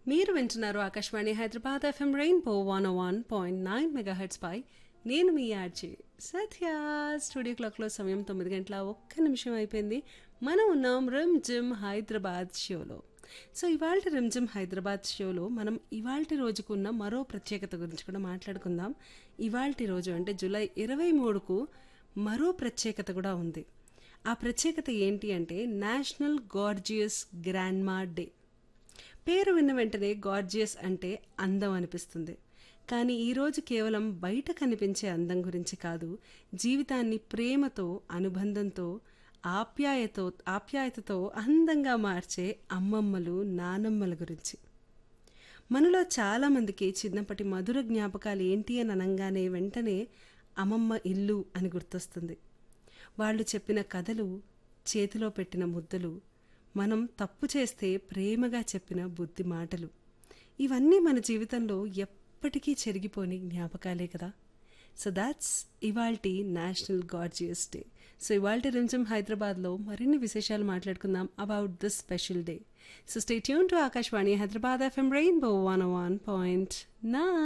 మీరు వింటున్నారు Akashvani Hyderabad FM rainbow 101.9 megahertz పై నేను మీ ఆర్జే సత్య. స్టూడియో క్లాక్లో సమయం 9 గంటల 1 నిమిషం అయిపోయింది. మనం ఉన్నాం రిమ్ జిమ్ హైదరాబాద్ షోలో. సో ఇవాళ రిమ్ జిమ్ హైదరాబాద్ షోలో మనం ఇవాల్టి రోజుకున్న మరో ప్రత్యేకత గురించి కూడా మాట్లాడుకుందాం. ఇవాల్టి రోజు అంటే జూలై 23కు మరో ప్రత్యేకత కూడా ఉంది. ఆ ప్రత్యేకత ఏంటి అంటే నేషనల్ గార్జియస్ గ్రాండ్మా డే. పేరు విన్న వెంటనే గార్జియస్ అంటే అందం అనిపిస్తుంది. కానీ ఈరోజు కేవలం బయట కనిపించే అందం గురించి కాదు, జీవితాన్ని ప్రేమతో, అనుబంధంతో, ఆప్యాయతతో అందంగా మార్చే అమ్మమ్మలు, నానమ్మల గురించి. మనలో చాలామందికి చిన్నప్పటి మధుర జ్ఞాపకాలు ఏంటి అని అనగానే వెంటనే అమ్మమ్మ ఇల్లు అని గుర్తొస్తుంది. వాళ్ళు చెప్పిన కథలు, చేతిలో పెట్టిన ముద్దలు, మనం తప్పు చేస్తే ప్రేమగా చెప్పిన బుద్ధి మాటలు, ఇవన్నీ మన జీవితంలో ఎప్పటికీ చెరిగిపోని జ్ఞాపకాలే కదా. సో దాట్స్ ఇవాల్టి నేషనల్ గార్జియస్ డే. సో ఇవాల్టి రిమ్జిమ్ హైదరాబాద్లో మరిన్ని విశేషాలు మాట్లాడుకుందాం about this special day. So stay tune to Akashvani Hyderabad FM rainbow 101.9.